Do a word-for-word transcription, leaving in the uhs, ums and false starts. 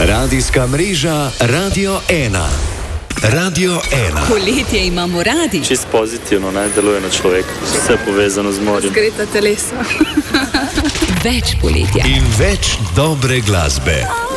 Radijska mreža Radio ena. Radio ena. Poletje imamo radi. Čist pozitivno, naj deluje na človeka. Vse povezano z morjem. Razgreta telesa. Več poletja. In več dobre glasbe.